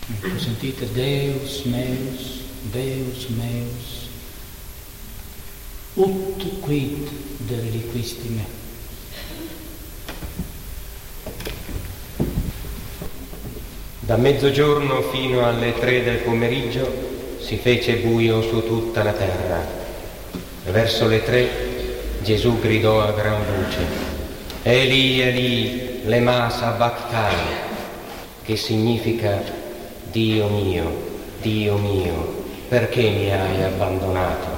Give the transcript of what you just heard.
Ecco, sentite, Deus meus, ut quid reliquisti me. Da mezzogiorno fino alle 3 del pomeriggio si fece buio su tutta la terra. Verso le 3 Gesù gridò a gran voce: Eli, Eli, lema sabachthani, che significa Dio mio, perché mi hai abbandonato?